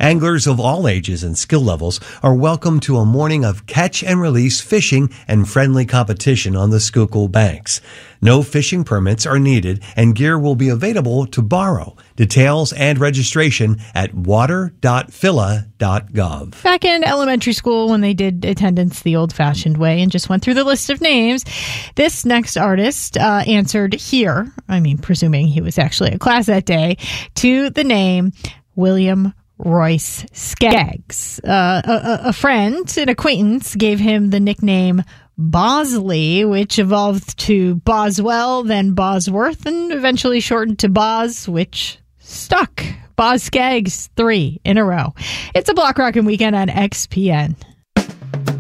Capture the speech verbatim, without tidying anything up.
Anglers of all ages and skill levels are welcome to a morning of catch and release fishing and friendly competition on the Schuylkill banks. No fishing permits are needed and gear will be available to borrow. Details and registration at water dot f i l a dot gov. Back in elementary school when they did attendance the old-fashioned way and just went through the list of names, this next artist uh, answered here, I mean, presuming he was actually in class that day, to the name William Royce Skaggs. Uh, a, a friend, an acquaintance, gave him the nickname Bosley, which evolved to Boswell, then Bosworth, and eventually shortened to Boz, which stuck. Boz Skaggs, three in a row. It's a Block Rockin' Weekend on X P N.